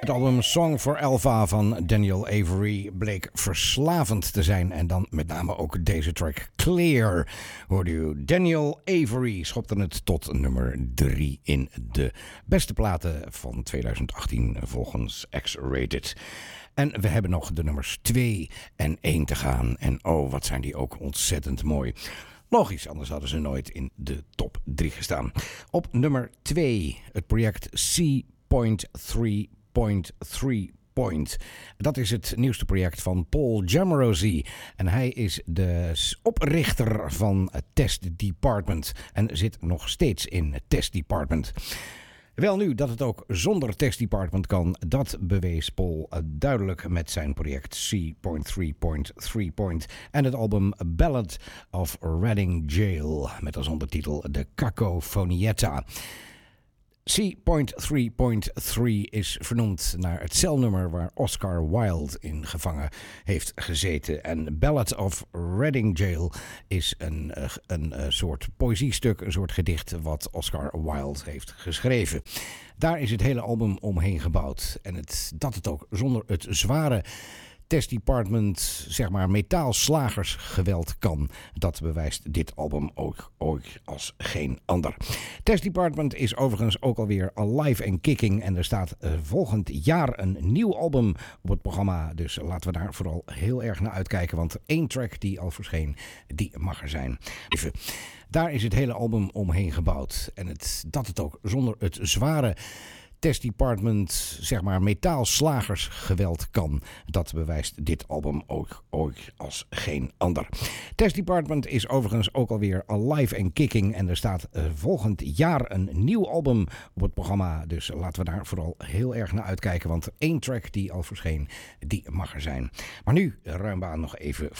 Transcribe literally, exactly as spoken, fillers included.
Het album Song for Alpha van Daniel Avery bleek verslavend te zijn. En dan met name ook deze track Clear. Hoorde u Daniel Avery schopte het tot nummer drie in de beste platen van twintig achttien volgens X-Rated. En we hebben nog de nummers twee en één te gaan. En oh, wat zijn die ook ontzettend mooi. Logisch, anders hadden ze nooit in de top drie gestaan. Op nummer twee, het project C drie Point three Point. Dat is het nieuwste project van Paul Jamrozy. En hij is de oprichter van het Test Department. En zit nog steeds in het Test Department. Wel nu, dat het ook zonder Test Department kan, dat bewees Paul duidelijk met zijn project C drie Point three Point en het album Ballad of Reading Jail met als ondertitel De Cacofonietta. C drie Point three is vernoemd naar het celnummer waar Oscar Wilde in gevangen heeft gezeten. En Ballad of Reading Jail is een, een, een soort poëziestuk, een soort gedicht wat Oscar Wilde heeft geschreven. Daar is het hele album omheen gebouwd. En het, dat het ook zonder het zware Test Department, zeg maar metaalslagersgeweld kan. Dat bewijst dit album ook, ook als geen ander. Test Department is overigens ook alweer alive en kicking. En er staat uh, volgend jaar een nieuw album op het programma. Dus laten we daar vooral heel erg naar uitkijken. Want één track die al verscheen, die mag er zijn. Even. Daar is het hele album omheen gebouwd. En het, dat het ook zonder het zware Test Department, zeg maar metaalslagersgeweld kan. Dat bewijst dit album ook, ook als geen ander. Test Department is overigens ook alweer alive en kicking. En er staat uh, volgend jaar een nieuw album op het programma. Dus laten we daar vooral heel erg naar uitkijken. Want één track die al verscheen, die mag er zijn. Maar nu ruim baan nog even